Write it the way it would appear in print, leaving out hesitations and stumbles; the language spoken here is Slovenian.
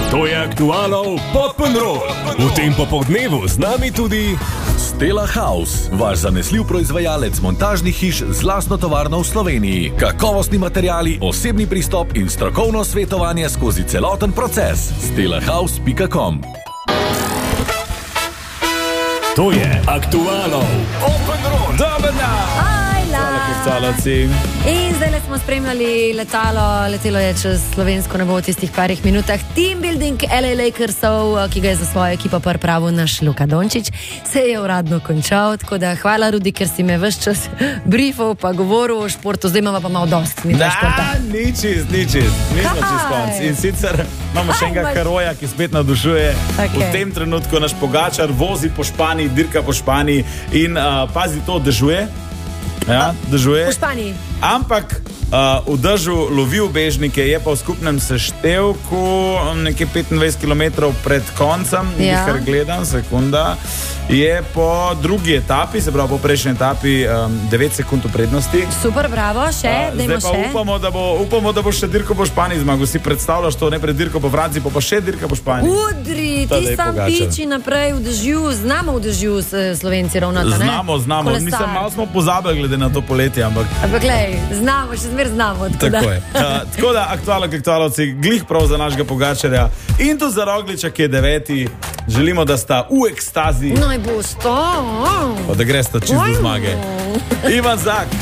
To je Aktualov Poppenroll. V tem popoldnevu z nami tudi Stella House, vaš zanesljiv proizvajalec montažnih hiš z lastno tovarno v Sloveniji. Kakovostni materiali, osebni pristop in strokovno svetovanje skozi celoten proces. stellahouse.com. To je Aktualov Poppenroll. Dober dan! In zdaj smo spremljali letelo je čez slovensko nebo v tistih parih minutah. Team building LA Lakersov, ki ga je za svojo ekipo pripravil naš Luka Dončić, se je uradno končal, tako da hvala Rudi, ker si me ves čas briefal pa govoril o športu, zdaj imamo pa malo dosti. Nič, mi smo čez konc. In sicer imamo še enega heroja, ki spet navdušuje. V tem trenutku naš Pogačar vozi po Španiji, dirka po Španiji in pazi to, dežuje. Ja, dežuje. V Španiji. Ampak v dežu lovi ubežnike, je pa v skupnem seštevku nekje 25 km pred koncem, kar gledam, sekunda, je po drugi etapi, se pravi po prejšnji etapi 9 sekund v prednosti. Super, bravo, še, dajmo še. Zdaj pa upamo, da bo še dirko po Španiji zmagal. Si predstavljaš to, ne pred dirko po Franciji, pa še dirka po Španiji. Udri, ti sam piči naprej v dežju, znamo v dežju Slovenci ravnata, ne? Znamo, mislim, malo smo pozabili glede na to poletje, ampak glej, znamo, še zmer znamo. Tako je. Tako da, aktualovci, glih prav za našega Pogačarja in tu za Rogliča, ki je 9. Želimo, da sta v ekstazi. Naj bo sto. Pa da gresta čisto do zmage. Ivan Zak.